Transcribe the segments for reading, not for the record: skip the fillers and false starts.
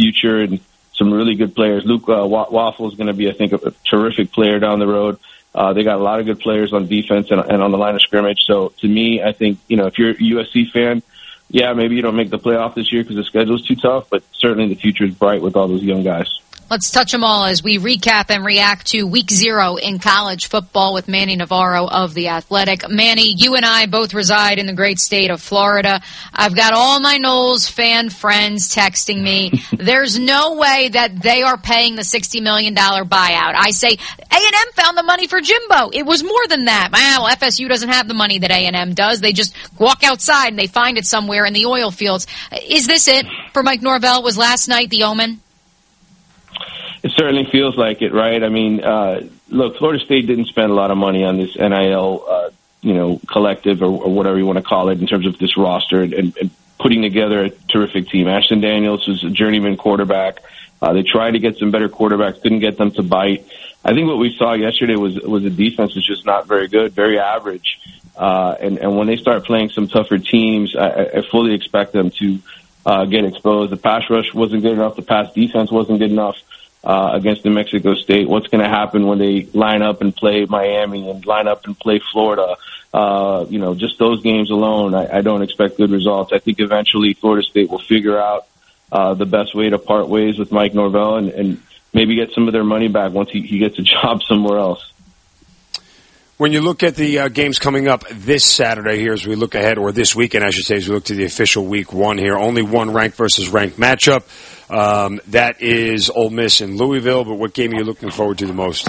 future and some really good players. Luke Waffle is going to be, I think, a terrific player down the road. They got a lot of good players on defense and on the line of scrimmage. So to me, I think, if you're a USC fan, yeah, maybe you don't make the playoff this year because the schedule's too tough, but certainly the future is bright with all those young guys. Let's touch them all as we recap and react to Week 0 in college football with Manny Navarro of The Athletic. Manny, you and I both reside in the great state of Florida. I've got all my Noles fan friends texting me. There's no way that they are paying the $60 million buyout. I say, A&M found the money for Jimbo. It was more than that. Well, FSU doesn't have the money that A&M does. They just walk outside and they find it somewhere in the oil fields. Is this it for Mike Norvell? Was last night the omen? It certainly feels like it, right? I mean, look, Florida State didn't spend a lot of money on this NIL, collective or whatever you want to call it in terms of this roster and putting together a terrific team. Ashton Daniels was a journeyman quarterback. They tried to get some better quarterbacks, couldn't get them to bite. I think what we saw yesterday was a defense was just not very good, very average. And when they start playing some tougher teams, I fully expect them to get exposed. The pass rush wasn't good enough. The pass defense wasn't good enough. Against New Mexico State. What's going to happen when they line up and play Miami and line up and play Florida? Just those games alone, I don't expect good results. I think eventually Florida State will figure out the best way to part ways with Mike Norvell and maybe get some of their money back once he gets a job somewhere else. When you look at the games coming up this Saturday here as we look ahead, or this weekend, I should say, as we look to the official Week 1 here, only one ranked versus ranked matchup. That is Ole Miss and Louisville, but what game are you looking forward to the most?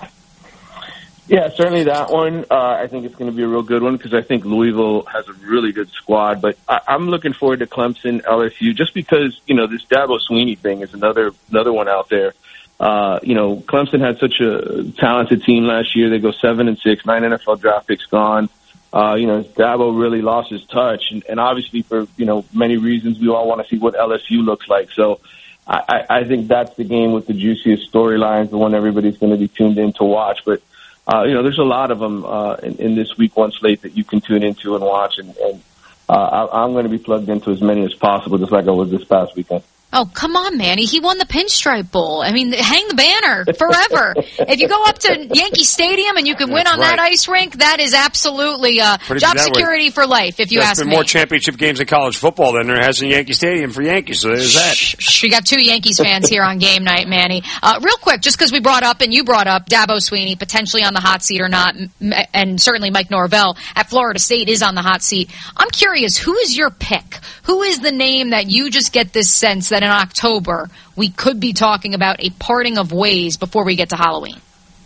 Yeah, certainly that one. I think it's going to be a real good one because I think Louisville has a really good squad, but I'm looking forward to Clemson, LSU, just because, this Dabo Swinney thing is another one out there. Clemson had such a talented team last year. They go 7-6, 9 NFL draft picks gone. Dabo really lost his touch, and obviously for, many reasons, we all want to see what LSU looks like. So I think that's the game with the juiciest storylines, the one everybody's going to be tuned in to watch. But, there's a lot of them in this Week 1 slate that you can tune into and watch, and I'm going to be plugged into as many as possible, just like I was this past weekend. Oh, come on, Manny. He won the Pinstripe Bowl. I mean, hang the banner forever. If you go up to Yankee Stadium and you can win on that ice rink, that is absolutely job security for life, if you ask me. There's been more championship games in college football than there has in Yankee Stadium for Yankees, so there's that. We got 2 Yankees fans here on game night, Manny. Real quick, just because we brought up, and you brought up, Dabo Swinney potentially on the hot seat or not, and certainly Mike Norvell at Florida State is on the hot seat. I'm curious, who is your pick? Who is the name that you just get this sense that in October we could be talking about a parting of ways before we get to Halloween?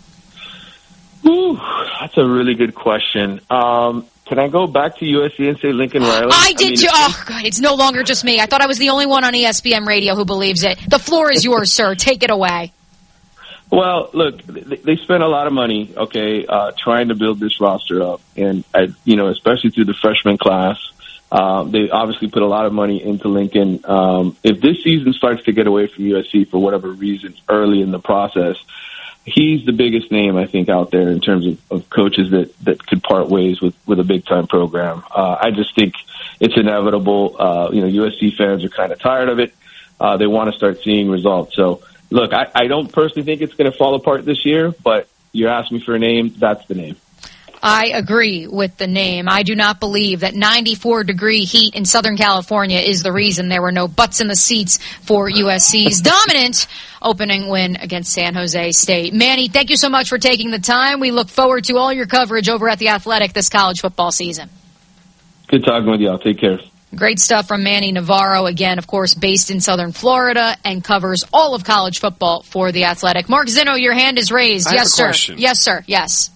Ooh, that's a really good question. Can I go back to USC and say Lincoln Riley? I did too. Oh, God, it's no longer just me. I thought I was the only one on ESPN radio who believes it. The floor is yours, sir. Take it away. Well, look, they spent a lot of money, trying to build this roster up, and especially through the freshman class. They obviously put a lot of money into Lincoln. If this season starts to get away from USC for whatever reason early in the process, he's the biggest name, I think, out there in terms of coaches that could part ways with a big-time program. I just think it's inevitable. USC fans are kind of tired of it. They want to start seeing results. So, look, I don't personally think it's going to fall apart this year, but you asked me for a name, that's the name. I agree with the name. I do not believe that 94-degree heat in Southern California is the reason there were no butts in the seats for USC's dominant opening win against San Jose State. Manny, thank you so much for taking the time. We look forward to all your coverage over at The Athletic this college football season. Good talking with y'all. Take care. Great stuff from Manny Navarro, again, of course, based in Southern Florida and covers all of college football for The Athletic. Mark Zinno, your hand is raised. Yes, sir. Question. Yes, sir. Yes.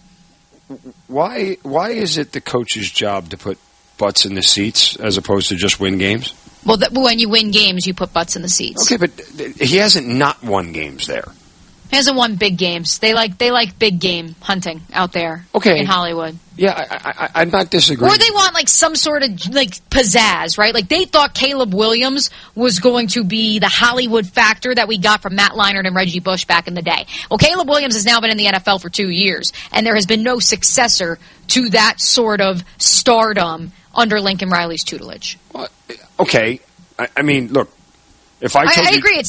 Why is it the coach's job to put butts in the seats as opposed to just win games? Well, when you win games, you put butts in the seats. Okay, but he hasn't not won games there. He hasn't won big games. They like big game hunting out there in Hollywood. Yeah, I'm not disagreeing. Or they want like some sort of like pizzazz, right? Like they thought Caleb Williams was going to be the Hollywood factor that we got from Matt Leinart and Reggie Bush back in the day. Well, Caleb Williams has now been in the NFL for 2 years, and there has been no successor to that sort of stardom under Lincoln Riley's tutelage. Well, okay, I mean, look, if I agree. It's